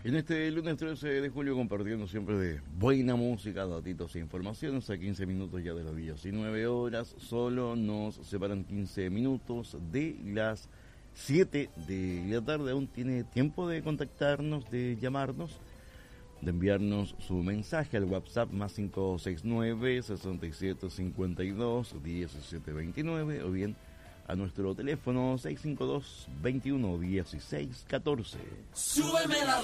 En este lunes 13 de julio compartiendo siempre de buena música, datitos e informaciones a 15 minutos ya de las 19 horas. Solo nos separan 15 minutos de las 7 de la tarde. Aún tiene tiempo de contactarnos, de llamarnos, de enviarnos su mensaje al WhatsApp más 569-6752-1729 o bien a nuestro teléfono 652-21-16-14. Súbeme la